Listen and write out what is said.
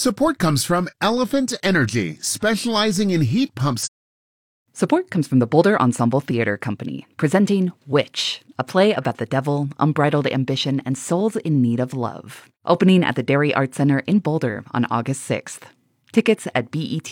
Support comes from Elephant Energy, specializing in heat pumps. Support comes from the Boulder Ensemble Theater Company, presenting Witch, a play about the devil, unbridled ambition, and souls in need of love. Opening at the Dairy Arts Center in Boulder on August 6th. Tickets at BET.